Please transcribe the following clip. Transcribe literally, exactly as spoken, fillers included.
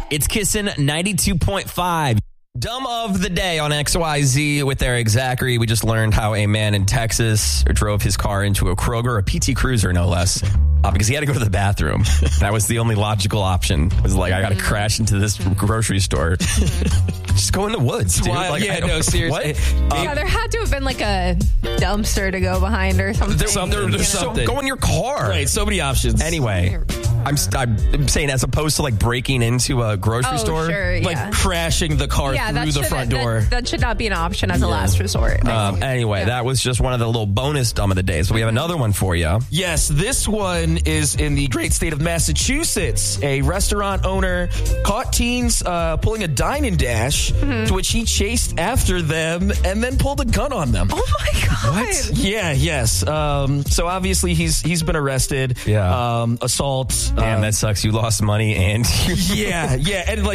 It's Kissin' ninety-two point five. Dumb of the day on X Y Z with Eric Zachary. We just learned how a man in Texas drove his car into a Kroger, a P T Cruiser, no less, uh, because he had to go to the bathroom. That was the only logical option. It was like, I got to crash into this grocery store. Just go in the woods, dude. Why? Like, yeah, I don't- no, seriously. What? Yeah, there had to have been like a dumpster to go behind or something. There, Something, there- there's you know. so, something. go in your car. Right, so many options. Anyway, I'm, I'm saying as opposed to like breaking into a grocery Oh, store. sure, yeah. Like crashing the car yeah, through that the should, front that, door. That should not be an option as a last resort. Um, anyway, that was just one of the little bonus dumb of the days. But we have another one for you. Yes, this one is in the great state of Massachusetts. A restaurant owner caught teens uh, pulling a dine and dash, to which he chased after them and then pulled a gun on them. Oh my God. What? Yeah, yes. Um, so obviously he's he's been arrested. Yeah. Um, assault. Damn, um, that sucks. You lost money and you yeah, yeah, and like.